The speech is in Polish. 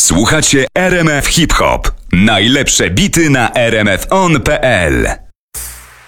Słuchacie RMF Hip Hop. Najlepsze bity na rmfon.pl.